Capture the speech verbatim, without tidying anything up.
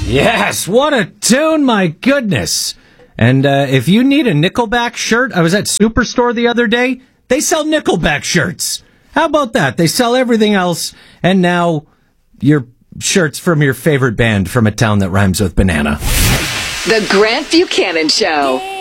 Yes, what a tune, my goodness. And uh, if you need a Nickelback shirt, I was at Superstore the other day. They sell Nickelback shirts. How about that? They sell everything else, and now your shirts from your favorite band from a town that rhymes with banana. The Grant Buchanan Show.